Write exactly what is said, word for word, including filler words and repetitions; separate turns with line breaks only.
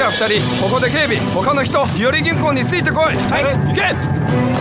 らふたりここで警備、他の人日和銀行についてこい。はい、行け。